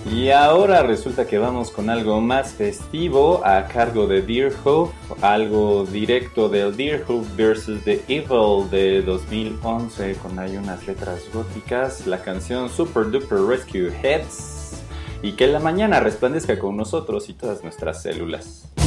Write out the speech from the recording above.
Y ahora resulta que vamos con algo más festivo a cargo de Deerhoof, algo directo del Deerhoof vs. The Evil de 2011 con ahí unas letras góticas, la canción Super Duper Rescue Heads y que la mañana resplandezca con nosotros y todas nuestras células.